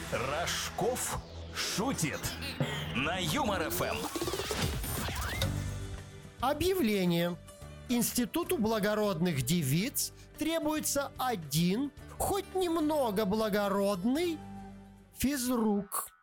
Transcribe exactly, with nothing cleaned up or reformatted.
Рожков шутит на Юмор ФМ. Объявление. Институту благородных девиц требуется один, хоть немного благородный физрук.